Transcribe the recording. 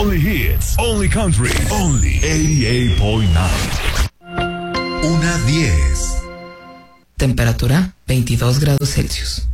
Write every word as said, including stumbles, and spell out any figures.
Only hits, only country, only ochenta y ocho punto nueve. Una diez. Temperatura veintidós grados Celsius.